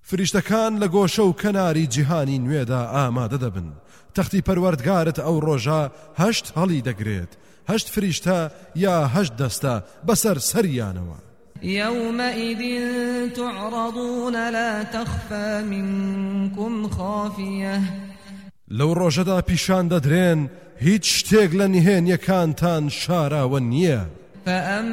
فریشتەکان لە گۆشە و کەناری جیهانی نوێدا ئامادە دەبن. تەختی پەروەردگارت ئەو ڕۆژە 8 هەڵی دەگرێت، 8 فریشتە یا 8 دەستە بەسەر سەریانەوە. يومئذ تعرضون لا تخفى منكم خافية. لەو ڕۆژەدا پیشان دەدرێن هیچ شتێک لە نهێنیەکانتان شاراوە نییە.